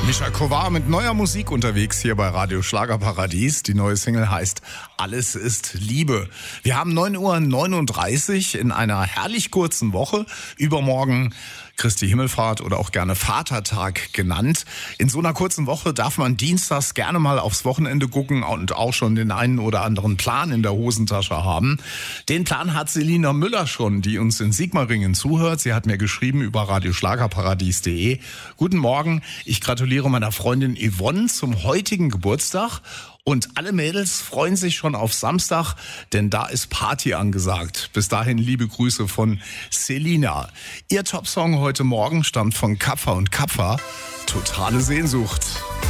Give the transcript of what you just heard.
Mischa Kovar mit neuer Musik unterwegs hier bei Radio Schlagerparadies. Die neue Single heißt Alles ist Liebe. Wir haben 9:39 Uhr in einer herrlich kurzen Woche. Übermorgen Christi Himmelfahrt oder auch gerne Vatertag genannt. In so einer kurzen Woche darf man dienstags gerne mal aufs Wochenende gucken und auch schon den einen oder anderen Plan in der Hosentasche haben. Den Plan hat Selina Müller schon, die uns in Sigmaringen zuhört. Sie hat mir geschrieben über radioschlagerparadies.de. Guten Morgen, ich gratuliere meiner Freundin Yvonne zum heutigen Geburtstag. Und alle Mädels freuen sich schon auf Samstag, denn da ist Party angesagt. Bis dahin liebe Grüße von Selina. Ihr Topsong heute Morgen stammt von Kapfer und Kapfer. Totale Sehnsucht.